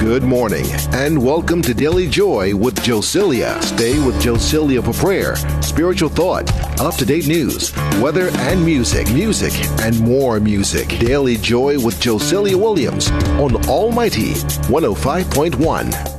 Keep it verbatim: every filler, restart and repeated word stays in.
Good morning and welcome to Daily Joy with Josilia. Stay with Josilia for prayer, spiritual thought, up-to-date news, weather and music, music and more music. Daily Joy with Josilia Williams on Almighty one oh five point one.